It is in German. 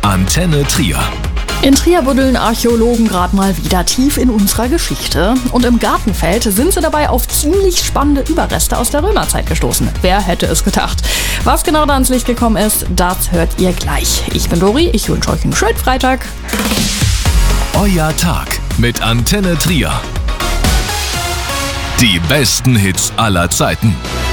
Antenne Trier. In Trier buddeln Archäologen gerade mal wieder tief in unserer Geschichte. Und im Gartenfeld sind sie dabei auf ziemlich spannende Überreste aus der Römerzeit gestoßen. Wer hätte es gedacht? Was genau da ans Licht gekommen ist, das hört ihr gleich. Ich bin Dori, ich wünsche euch einen schönen Freitag. Euer Tag mit Antenne Trier. Die besten Hits aller Zeiten.